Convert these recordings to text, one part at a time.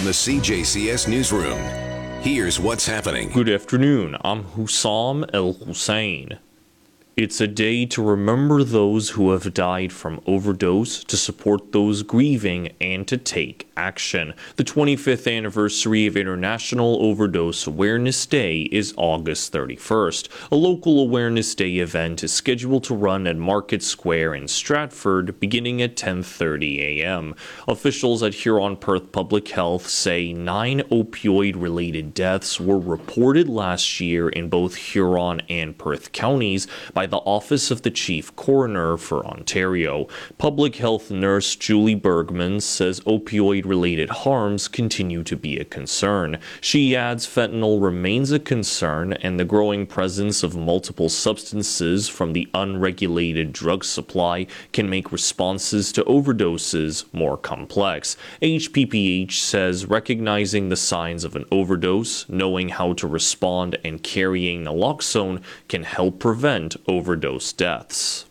the CJCS Newsroom. Here's what's happening. Good afternoon. I'm Hussam El Hussein. It's a day to remember those who have died from overdose, to support those grieving, and to take action. The 25th anniversary of International Overdose Awareness Day is August 31st. A local Awareness Day event is scheduled to run at Market Square in Stratford beginning at 10:30 a.m. Officials at Huron-Perth Public Health say 9 opioid-related deaths were reported last year in both Huron and Perth counties by the Office of the Chief Coroner for Ontario. Public health nurse Julie Bergman says opioid-related harms continue to be a concern. She adds fentanyl remains a concern, and the growing presence of multiple substances from the unregulated drug supply can make responses to overdoses more complex. HPPH says recognizing the signs of an overdose, knowing how to respond, and carrying naloxone can help prevent overdose deaths.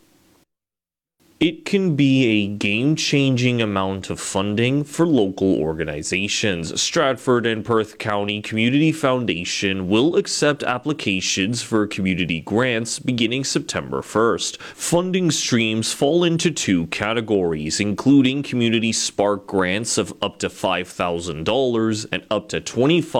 It can be a game-changing amount of funding for local organizations. Stratford and Perth County Community Foundation will accept applications for community grants beginning September 1st. Funding streams fall into 2 categories, including Community Spark grants of up to $5,000 and up to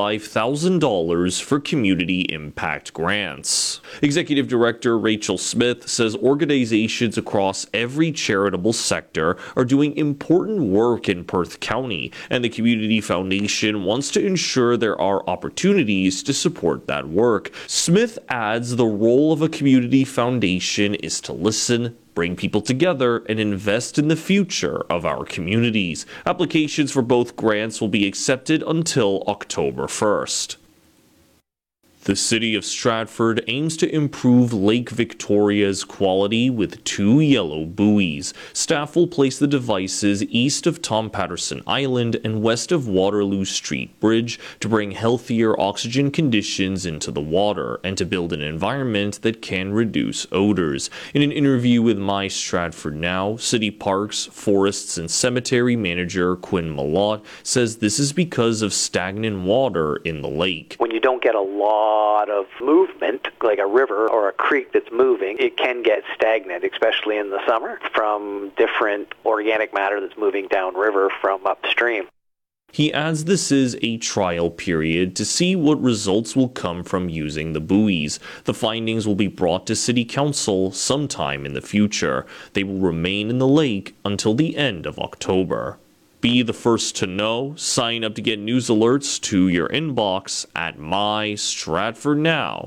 $25,000 for Community Impact grants. Executive Director Rachel Smith says organizations across every charitable sector are doing important work in Perth County, and the Community Foundation wants to ensure there are opportunities to support that work. Smith adds the role of a community foundation is to listen, bring people together, and invest in the future of our communities. Applications for both grants will be accepted until October 1st. The City of Stratford aims to improve Lake Victoria's quality with 2 yellow buoys. Staff will place the devices east of Tom Patterson Island and west of Waterloo Street Bridge to bring healthier oxygen conditions into the water and to build an environment that can reduce odors. In an interview with My Stratford Now, City Parks, Forests and Cemetery Manager Quinn Malott says this is because of stagnant water in the lake. When you don't get a lot of movement, like a river or a creek that's moving, it can get stagnant, especially in the summer, from different organic matter that's moving downriver from upstream. He adds this is a trial period to see what results will come from using the buoys. The findings will be brought to City Council sometime in the future. They will remain in the lake until the end of October. Be the first to know. Sign up to get news alerts to your inbox at mystratfordnow.ca.